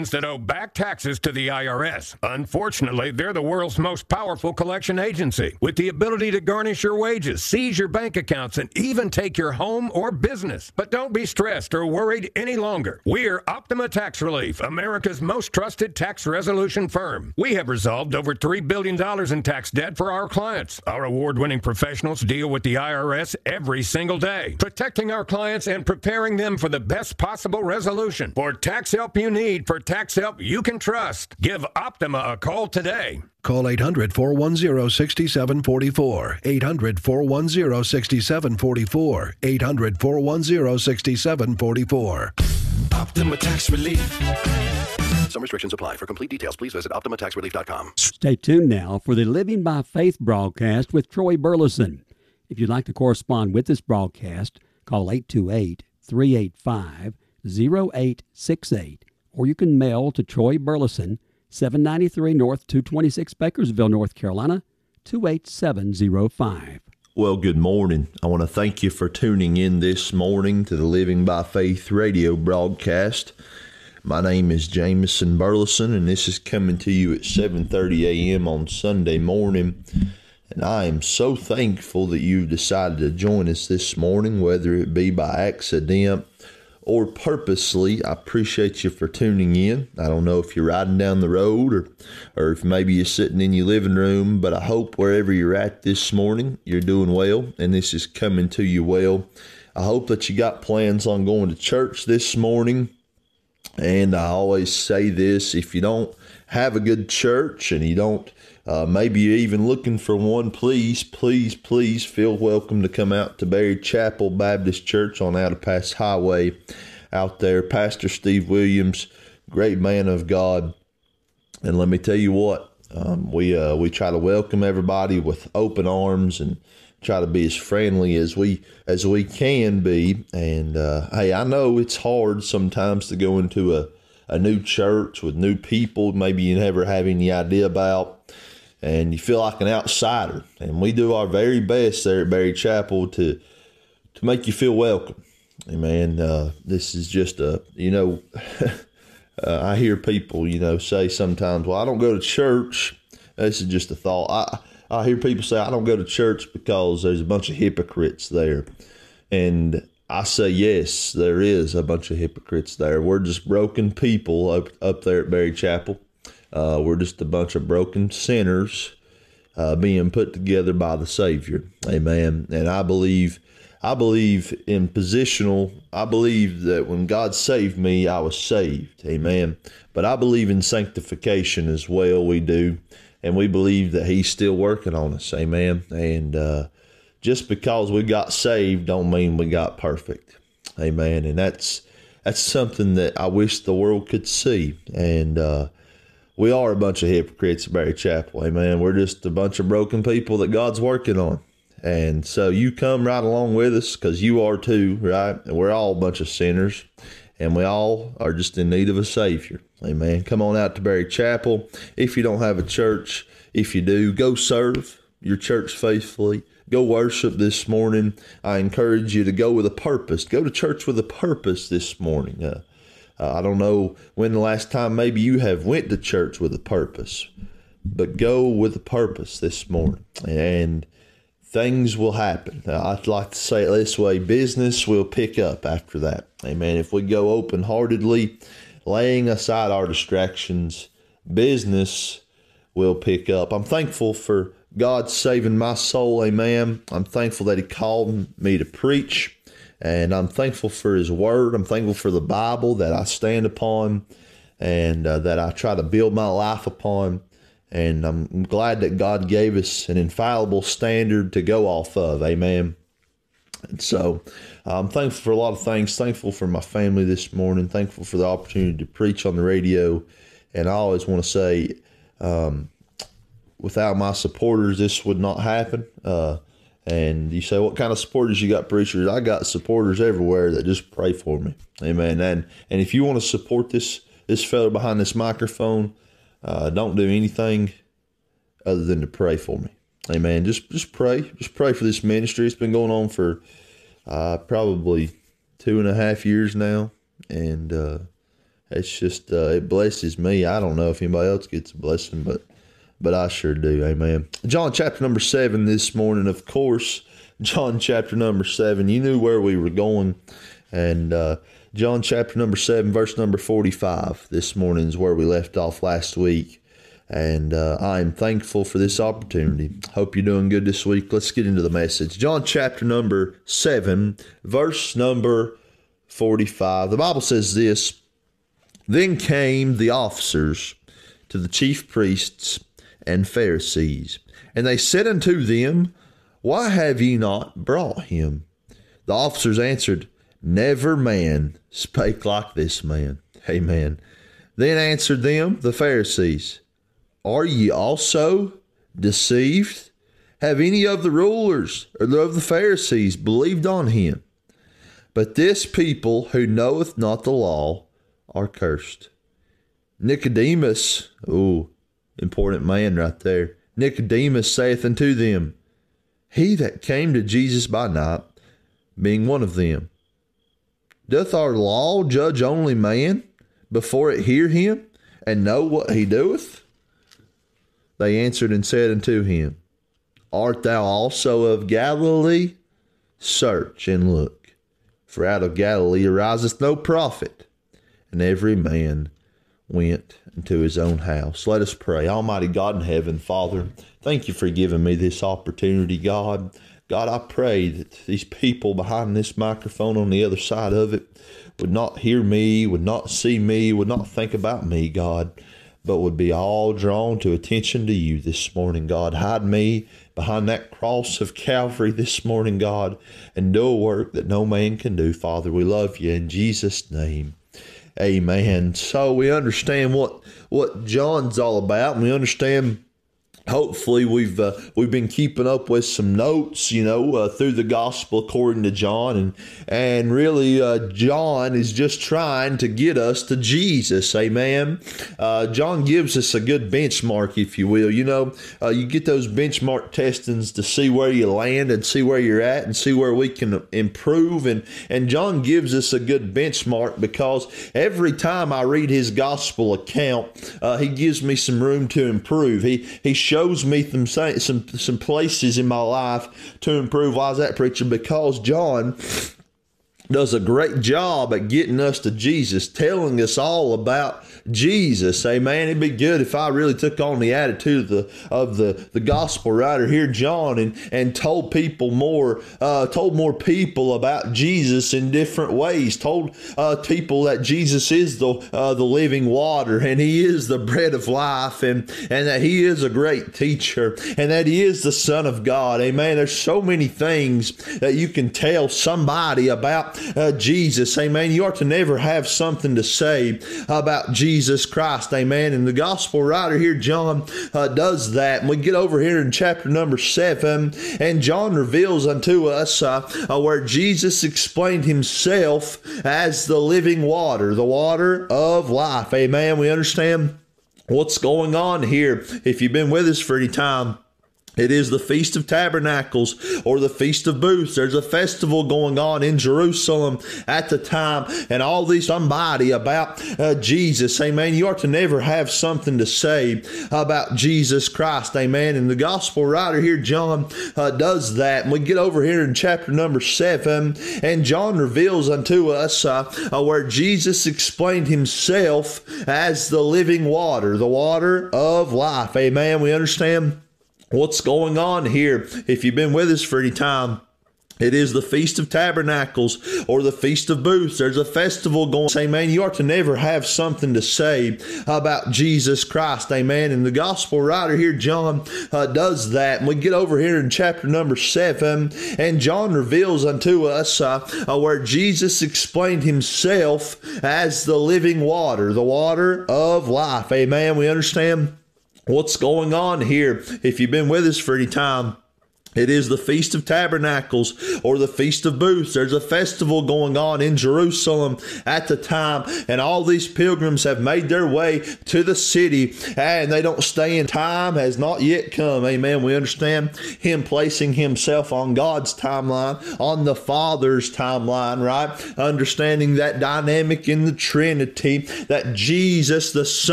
corporations that owe back taxes to the IRS. Unfortunately, they're the world's most powerful collection agency, with the ability to garnish your wages, seize your bank accounts, and even take your home or business. But don't be stressed or worried any longer. We're Optima Tax Relief, America's most trusted tax resolution firm. We have resolved over $3 billion in tax debt for our clients. Our award-winning professionals deal with the IRS every single day, protecting our clients and preparing them for the best possible resolution. For tax help you need, for tax help you can trust, give Optima a call today. Call 800-410-6744. 800-410-6744. 800-410-6744. Optima Tax Relief. Some restrictions apply. For complete details, please visit OptimaTaxRelief.com. Stay tuned now for the Living by Faith broadcast with Troy Burleson. If you'd like to correspond with this broadcast, call 828-385-0868, or you can mail to Troy Burleson, 793 North 226 Bakersville, North Carolina, 28705. Well, good morning. I want to thank you for tuning in this morning to the Living by Faith radio broadcast. My name is Jameson Burleson, and this is coming to you at 7:30 a.m. on Sunday morning. And I am so thankful that you've decided to join us this morning, whether it be by accident or purposely. I appreciate you for tuning in. I don't know if you're riding down the road or if maybe you're sitting in your living room, but I hope wherever you're at this morning, you're doing well, and this is coming to you well. I hope that you got plans on going to church this morning. And I always say this, if you don't have a good church and you don't, maybe you're even looking for one, please feel welcome to come out to Berry Chapel Baptist Church on Out of Pass Highway out there. Pastor Steve Williams, great man of God. And let me tell you what, we try to welcome everybody with open arms and try to be as friendly as we can be. And hey, I know it's hard sometimes to go into a new church with new people maybe you never have any idea about, and you feel like an outsider. And we do our very best there at Berry Chapel to make you feel welcome. Amen. This is just I hear people say sometimes, well, I don't go to church. This is just a thought. I hear people say, I don't go to church because there's a bunch of hypocrites there. And I say, yes, there is a bunch of hypocrites there. We're just broken people up there at Berry Chapel. We're just a bunch of broken sinners being put together by the Savior. Amen. And I believe in positional. I believe that when God saved me, I was saved. Amen. But I believe in sanctification as well. We do. And we believe that He's still working on us. Amen. And just because we got saved don't mean we got perfect. Amen. And that's something that I wish the world could see. And we are a bunch of hypocrites at Berry Chapel. Amen. We're just a bunch of broken people that God's working on. And so you come right along with us, because you are too, right? And we're all a bunch of sinners. And we all are just in need of a Savior. Amen. Come on out to Berry Chapel. If you don't have a church, if you do, go serve your church faithfully. Go worship this morning. I encourage you to go with a purpose. Go to church with a purpose this morning. I don't know when the last time maybe you have went to church with a purpose, but go with a purpose this morning, and things will happen. I'd like to say it this way: business will pick up after that. Amen. If we go open-heartedly, laying aside our distractions, business will pick up. I'm thankful for God saving my soul. Amen. I'm thankful that He called me to preach, and I'm thankful for His Word. I'm thankful for the Bible that I stand upon and that I try to build my life upon. And I'm glad that God gave us an infallible standard to go off of. Amen. And so I'm thankful for a lot of things. Thankful for my family this morning. Thankful for the opportunity to preach on the radio. And I always want to say, without my supporters, this would not happen. And you say, what kind of supporters you got, preachers? I got supporters everywhere that just pray for me. Amen. And if you want to support this fella behind this microphone, don't do anything other than to pray for me. Amen. Just pray. Just pray for this ministry. It's been going on for probably 2.5 years now. And It's just it blesses me. I don't know if anybody else gets a blessing, but I sure do. Amen. John chapter number 7 this morning, of course. John chapter number 7. You knew where we were going, and John chapter number 7, verse number 45. This morning is where we left off last week. And I am thankful for this opportunity. Hope you're doing good this week. Let's get into the message. John chapter number 7, verse number 45. The Bible says this: Then came the officers to the chief priests and Pharisees, and they said unto them, Why have ye not brought him? The officers answered, Never man spake like this man. Amen. Then answered them the Pharisees, Are ye also deceived? Have any of the rulers or of the Pharisees believed on him? But this people who knoweth not the law are cursed. Nicodemus, important man right there. Nicodemus saith unto them, He that came to Jesus by night, being one of them, doth our law judge only man before it hear him and know what he doeth? They answered and said unto him, Art thou also of Galilee? Search and look, for out of Galilee ariseth no prophet. And every man went into his own house. Let us pray. Almighty God in heaven, Father, thank you for giving me this opportunity, God. God, I pray that these people behind this microphone on the other side of it would not hear me, would not see me, would not think about me, God, but would be all drawn to attention to you this morning, God. Hide me behind that cross of Calvary this morning, God, and do a work that no man can do, Father. We love you in Jesus' name. Amen. So we understand what John's all about, and we understand. Hopefully we've been keeping up with some notes, through the gospel according to John, and really John is just trying to get us to Jesus. Amen. John gives us a good benchmark, if you will. You get those benchmark testings to see where you land and see where you're at and see where we can improve. And John gives us a good benchmark because every time I read his gospel account, he gives me some room to improve. He shows me some places in my life to improve. Why is that, preacher? Because John does a great job at getting us to Jesus, telling us all about Jesus. Amen. It'd be good if I really took on the attitude of the gospel writer here, John, and told more people about Jesus in different ways. Told people that Jesus is the living water, and he is the bread of life, and that he is a great teacher, and that he is the Son of God. Amen. There's so many things that you can tell somebody about Jesus. Amen. You ought to never have something to say about Jesus Christ. Amen. And the gospel writer here, John, does that. And we get over here in chapter number 7, and John reveals unto us where Jesus explained himself as the living water, the water of life. Amen. We understand what's going on here. If you've been with us for any time, it is the Feast of Tabernacles or the Feast of Booths. There's a festival going on in Jerusalem at the time, and all these somebody about Jesus. Amen. You ought to never have something to say about Jesus Christ. Amen. And the gospel writer here, John, does that. And we get over here in chapter number 7, and John reveals unto us where Jesus explained himself as the living water, the water of life. Amen. We understand what's going on here. If you've been with us for any time, it is the Feast of Tabernacles or the Feast of Booths. There's a festival going on. Amen. You ought to never have something to say about Jesus Christ. Amen. And the gospel writer here, John, does that. And we get over here in chapter number 7, and John reveals unto us where Jesus explained himself as the living water, the water of life. Amen. We understand what's going on here. If you've been with us for any time, It is the Feast of Tabernacles or the Feast of Booths. There's a festival going on in Jerusalem at the time, and all these pilgrims have made their way to the city, and they don't stay in. Time has not yet come. Amen. We understand him placing himself on God's timeline, on the Father's timeline, right? Understanding that dynamic in the Trinity, that Jesus, the Son,